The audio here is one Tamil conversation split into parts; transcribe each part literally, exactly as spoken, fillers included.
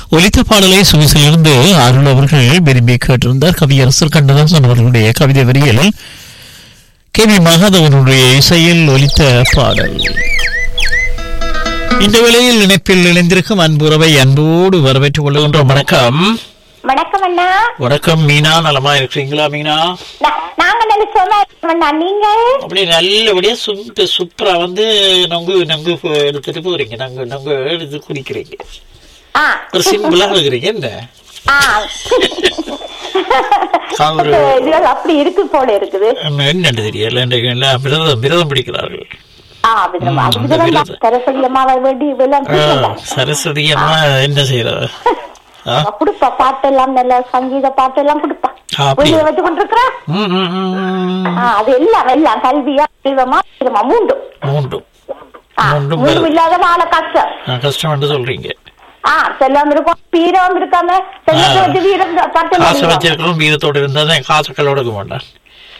ஒலித்த பாடலை சுவிசிலிருந்து அருள் அவர்கள் விரும்பி கேட்டிருந்தார். கவியரசர் கண்ணதாசன் அவர்களுடைய கவிதை வரியில் கே வி மகாதேவனுடைய இசையில் ஒலித்த பாடல். இந்த வேளையில் இணைப்பில் இணைந்திருக்கும் அன்புறவை அன்போடு வரவேற்றுக் கொள்கின்றோம். வணக்கம். வணக்கம் அண்ணா. வணக்கம் மீனா, நலமா இருக்கிறீங்களா மீனா? நாங்க நல்ல சும்மா இருக்கோம்ண்ணா. நீங்க அப்படி நல்லபடியா சுப்பு சூப்பரா வந்து நொங்கு நொங்கு எடுத்துட்டு போறீங்க, நொங்கு நொங்கு எடுத்து குடிக்கிறீங்க, ஒரு சிம்பிளா இருக்கிறீங்க. என்ன அப்படி இருக்கு போல இருக்குது, என்னன்னு தெரியல. விரதம் விரதம் பிடிக்கிறார்கள். சரஸ்வதி அம்மா என்ன செய்யறது? குடுப்பா பாட்டெல்லாம் நல்ல சங்கீத பாட்டெல்லாம் குடுப்பா வச்சு கொண்டிருக்கிறா. அது எல்லாம் எல்லாம் கல்வியா தெய்வமா மூண்டும் மூண்டும் மூண்டும் இல்லாத வாழ கஷ்டம் கஷ்டம் என்று சொல்றீங்க. ஆஹ் செல்லம் இருக்கும், வீரம் இருக்காம வீரம் காசு வச்சிருக்கிறோம். வீரத்தோடு இருந்தா காசுக்களோட இருக்க மாட்டான்.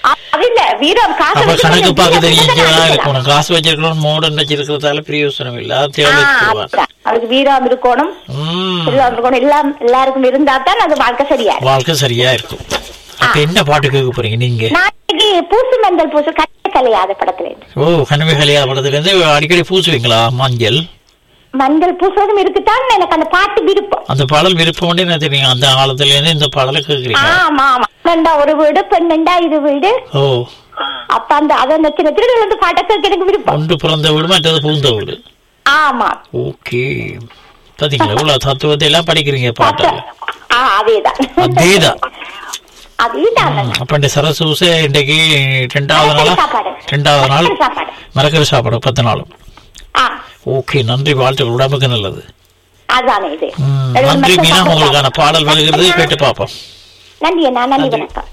கணக்கு பார்க்க தெரியும். காசு வச்சிருக்கணும், மோடன் வச்சிருக்கிறதால பிரயோசனம் இல்ல. அதுக்கு வீரம் இருக்கணும், எல்லாம் எல்லாருக்கும் இருந்தா தான் அது வாழ்க்கை சரியா வாழ்க்கை சரியா இருக்கும். என்ன பாட்டு கேட்க போறீங்க நீங்க? நாளைக்கு பூசு மஞ்சள் பூசு கனவு கலையாத படத்துல இருந்து. ஓ, கனவு கலையாத படத்துல இருந்து அடிக்கடி பூசுவீங்களா மஞ்சள்? மஞ்சள் பூசுவதும் இருக்குதான். எனக்கு அந்த பாட்டு விருப்பம், அந்த பாடல் விருப்பம் தெரியும். அந்த காலத்துல இருந்து இந்த பாடலை கேக்குறீங்க? ஆமா ஆமா. பெண்ணா ஒரு வீடு, பெண்ணா இது வீடு. ஓ, அப்ப அந்த அந்த சின்ன திருடல் வந்து பாட்டை கேட்க எனக்கு விருப்பம். ஒன்று பிறந்த வீடு, மற்றது பூந்த வீடு. ஆமா, ஓகே. பாத்தீங்களா இவ்வளவு தத்துவத்தை எல்லாம் படிக்கிறீங்க பாட்டால. அதேதான் அதேதான் அதேதான். அப்ப இந்த சரசூச இன்றைக்கு ரெண்டாவது நாள் ரெண்டாவது நாள் மரக்கறி சாப்பாடு பத்து நாளும். ஓகே, நன்றி, வாழ்த்துக்கள், உடம்புக்கு நல்லது. அதானே இது. நன்றி மீனா, உங்களுக்கான பாடல் வருகிறது, கேட்டு பார்ப்போம். நன்றி அண்ணா, நன்றி, வணக்கம்.